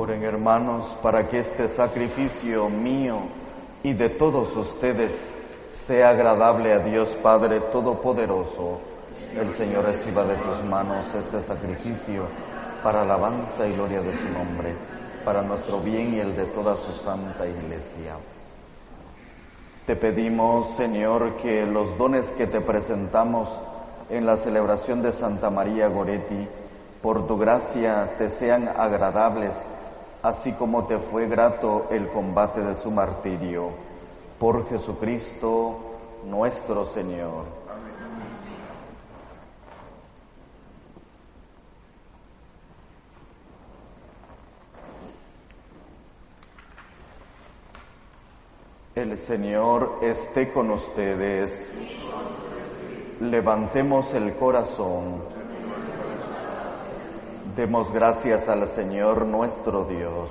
Oren, hermanos, para que este sacrificio mío y de todos ustedes sea agradable a Dios Padre Todopoderoso. El Señor reciba de tus manos este sacrificio para alabanza y gloria de su nombre, para nuestro bien y el de toda su santa Iglesia. Te pedimos, Señor, que los dones que te presentamos en la celebración de Santa María Goretti, por tu gracia te sean agradables, así como te fue grato el combate de su martirio. Por Jesucristo nuestro Señor. El Señor esté con ustedes. Levantemos el corazón. Demos gracias al Señor nuestro Dios.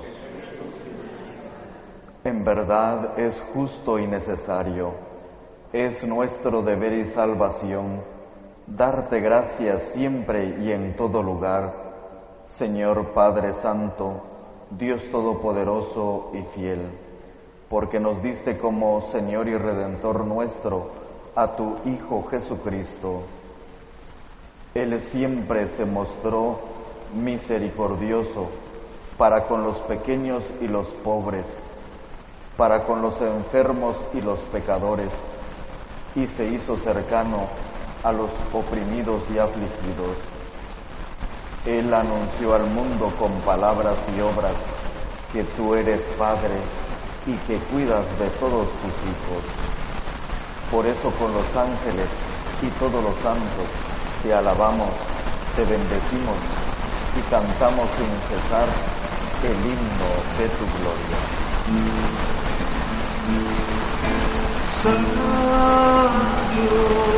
En verdad es justo y necesario, es nuestro deber y salvación, darte gracias siempre y en todo lugar, Señor Padre Santo, Dios Todopoderoso y fiel, porque nos diste como Señor y Redentor nuestro a tu Hijo Jesucristo. Él siempre se mostró misericordioso para con los pequeños y los pobres, para con los enfermos y los pecadores, y se hizo cercano a los oprimidos y afligidos. Él anunció al mundo con palabras y obras que tú eres Padre y que cuidas de todos tus hijos. Por eso con los ángeles y todos los santos te alabamos, te bendecimos y cantamos sin cesar el himno de tu gloria. Santo